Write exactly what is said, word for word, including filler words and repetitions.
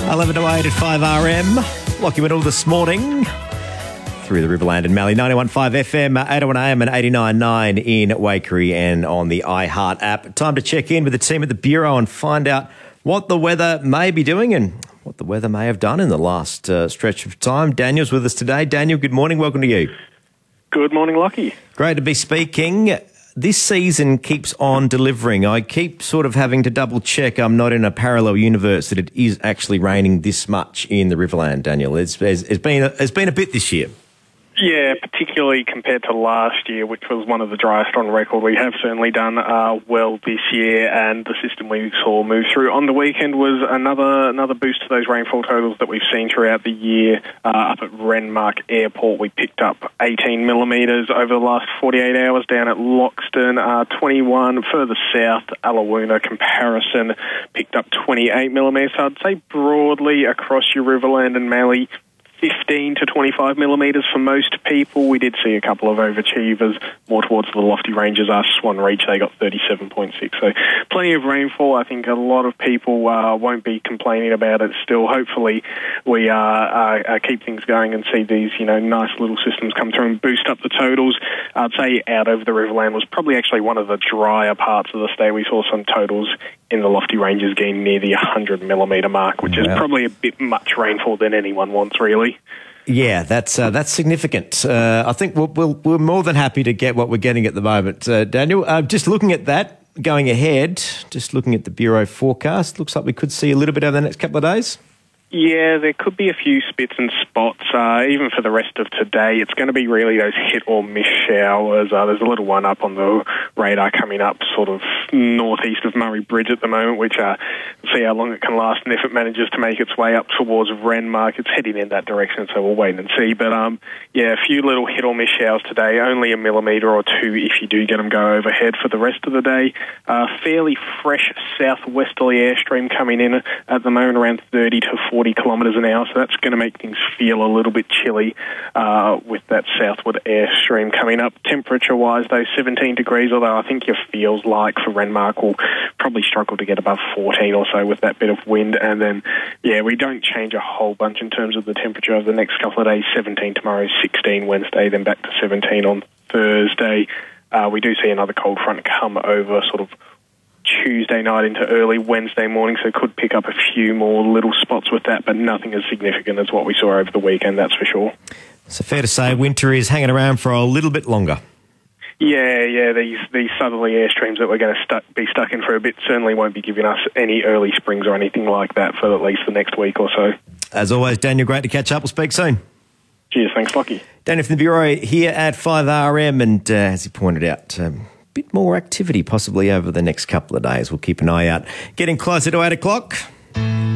eleven to eight at five R M. Lockie Middle this morning through the Riverland and Mallee. ninety-one point five F M, eight oh one A M and eighty-nine point nine in Waikerie and on the iHeart app. Time to check in with the team at the Bureau and find out what the weather may be doing and what the weather may have done in the last uh, stretch of time. Daniel's with us today. Daniel, good morning. Welcome to you. Good morning, Lockie. Great to be speaking. This season keeps on delivering. I keep sort of having to double check I'm not in a parallel universe that it is actually raining this much in the Riverland, Daniel. It's, it's, it's been a, it's been a bit this year. Yeah, particularly compared to last year, which was one of the driest on record. We have certainly done uh, well this year, and the system we saw move through on the weekend was another another boost to those rainfall totals that we've seen throughout the year. Uh, up at Renmark Airport, we picked up eighteen millimetres over the last forty-eight hours. Down at Loxton, uh, twenty-one. Further south, Allawoona comparison picked up twenty-eight millimetres. So I'd say broadly across your Riverland and Mallee, fifteen to twenty-five millimetres for most people. We did see a couple of overachievers more towards the lofty ranges. Our Swan Reach, they got thirty-seven point six. So plenty of rainfall. I think a lot of people uh, won't be complaining about it still. Hopefully we uh, uh, uh, keep things going and see these, you know, nice little systems come through and boost up the totals. I'd say out over the Riverland was probably actually one of the drier parts of the state. We saw some totals in the lofty ranges getting near the one hundred millimetre mark, which wow. is probably a bit much rainfall than anyone wants, really. Yeah, that's uh, that's significant. Uh, I think we'll, we'll, we're more than happy to get what we're getting at the moment. Uh, Daniel, uh, just looking at that, going ahead, just looking at the Bureau forecast, looks like we could see a little bit over the next couple of days. Yeah, there could be a few spits and spots, uh, even for the rest of today. It's going to be really those hit or miss showers. Uh, there's a little one up on the radar coming up sort of northeast of Murray Bridge at the moment, which uh, we'll see how long it can last and if it manages to make its way up towards Renmark. It's heading in that direction, so we'll wait and see. But um, yeah, a few little hit or miss showers today, only a millimetre or two if you do get them go overhead for the rest of the day. Uh, fairly fresh southwesterly airstream coming in at the moment, around thirty to forty kilometres an hour, so that's going to make things feel a little bit chilly uh, with that southward airstream coming up. Temperature-wise, though, seventeen degrees, although I think your feels like for Renmark will probably struggle to get above fourteen or so with that bit of wind. And then, yeah, we don't change a whole bunch in terms of the temperature over the next couple of days. seventeen tomorrow, sixteen Wednesday, then back to seventeen on Thursday. Uh, we do see another cold front come over sort of Tuesday night into early Wednesday morning, so could pick up a few more little spots with that, but nothing as significant as what we saw over the weekend, that's for sure. So fair to say winter is hanging around for a little bit longer. Yeah, yeah, these these southerly airstreams that we're going to stuck, be stuck in for a bit certainly won't be giving us any early springs or anything like that for at least the next week or so. As always, Daniel, great to catch up. We'll speak soon. Cheers, thanks, Lockie. Daniel from the Bureau here at five R M, and uh, as he pointed out, um, bit more activity possibly over the next couple of days. We'll keep an eye out. Getting closer to eight o'clock.